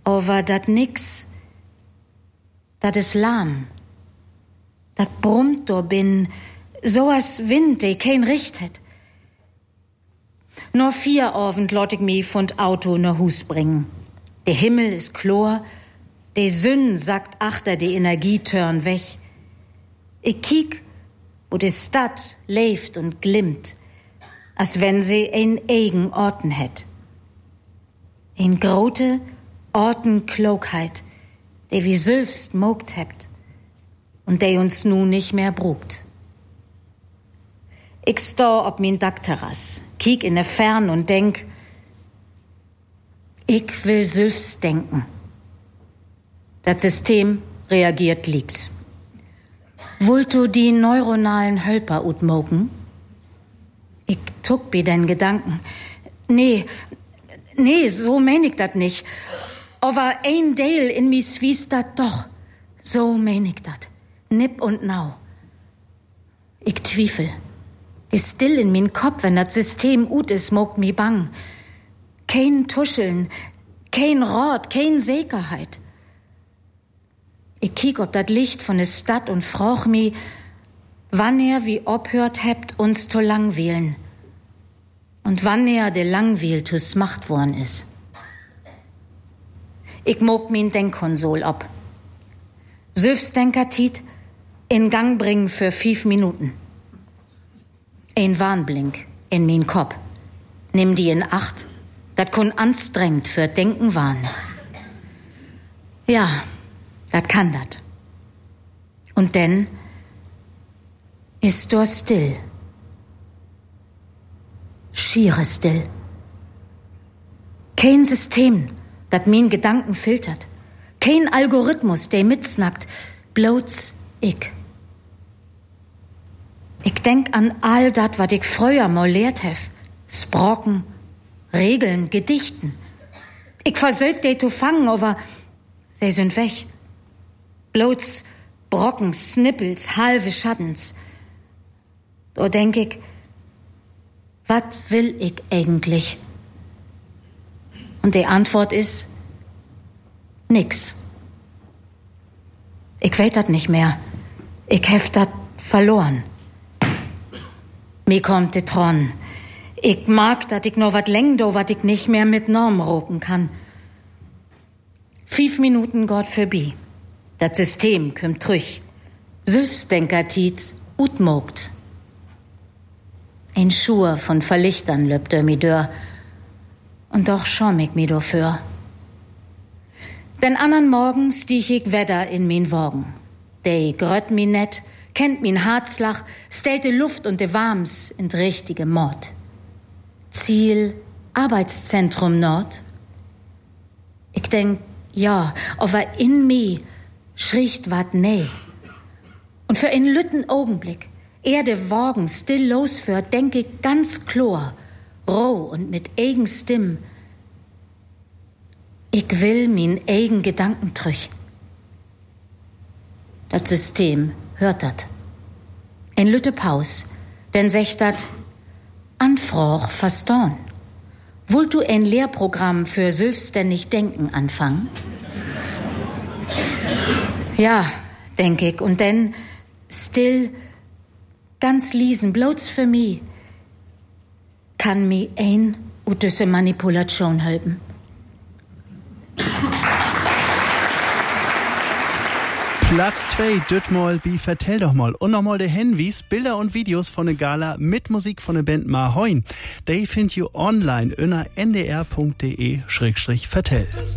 Aber dat nix, dat is lahm. Dat brummt do bin, so as Wind, de kein Richt het. Nur 4 Abend lot ich mi von Auto nach Hus bringen. Der Himmel ist chlor, de Sünn sagt achter de Energietörn weg. Ich kiek, wo de Stadt lebt und glimmt, als wenn sie ein eigen Orten hätt. Ein grote Ortenklugheit, de wie selbst mogt hebt und de uns nu nicht mehr brugt. Ich steh op min Dachterrass, kiek in der Fern und denk, ich will selbst denken. Das System reagiert lieks. Wollt du die neuronalen Hölper utmoken? Ich tuck bi den Gedanken. Nee, so mein ich dat nicht. Aber ein Teil in mi swies dat doch. So mein ich dat. Nipp und nau. Ich zwiefel. Ist still in min Kopf, wenn das System ut is, mogt mi bang. Kein Tuscheln, kein Rot, kein Sicherheit. Ich kiek ob dat Licht von der Stadt und frag mi, wann wie obhört hebt, uns zu langweilen. Und wann de Langweil tus Macht worden is. Ich mog min Denkkonsol ab. Süfsdenkertit in Gang bringen für 5 Minuten. Ein Warnblink in min Kopf. Nimm die in Acht, dat kun anstrengt für Denken warn. Ja, dat kann dat. Und denn ist du still. Schiere still. Kein System, dat min Gedanken filtert. Kein Algorithmus, der mitsnackt. Bloß ich. Ich denk an all dat, wat ich früher mal lehrt hef. Sprocken, Regeln, Gedichten. Ich versög de zu fangen, aber sie sind weg. Bloß Brocken, Snippels, halbe Schattens. Da denk ich, wat will ich eigentlich? Und die Antwort ist, nix. Ich weet dat nicht mehr. Ich hef dat verloren. Mir kommt de Tron. Ich mag, dat ich noch wat läng do, wat ich nicht mehr mit Norm ropen kann. 5 Minuten Gott vorbei. Das System kümmt trüch. Selbstdenkertit utmogt. Ein Schur von Verlichtern löbt mi dör. Und doch schäum ich mi dafür. Denn andern Morgen stieg ich Wetter in min Wagen. De grött mi net, kennt min Herzlach, stellt de Luft und de Warms in richtige Mord. Ziel, Arbeitszentrum Nord. Ich denk, ja, aber in mi schriecht wat nee. Und für einen lütten Augenblick, de Wagen still losführt, denk ich ganz klar, roh und mit eigen Stimm, ich will min eigen Gedanken trüch. Das System hört dat. In lütte Paus, denn secht dat, Anfrauch verstorn. Wollt du ein Lehrprogramm für selbstständig Denken anfangen? Ja, denk ich, und denn still, ganz liesen, bloß für mi, kann mi ein ut düsse Manipulation helfen. Platz 2, Düttmal, bi vertell doch mal. Und nochmal der Hinweis, Bilder und Videos von der Gala mit Musik von der Band Mahoin. Die findet ihr online unter ndr.de/vertell.